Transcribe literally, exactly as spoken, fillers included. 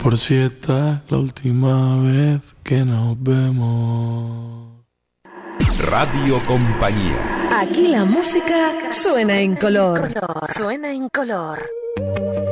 Por si esta es la última vez que nos vemos. Radio Compañía. Aquí la música suena en color. Suena en color.